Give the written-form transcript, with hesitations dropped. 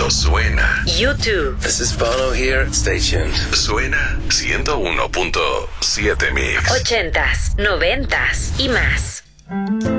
cuando suena. YouTube. This is Bono here. Stay tuned. Suena 101.7 Mix. 80s, 90s y más.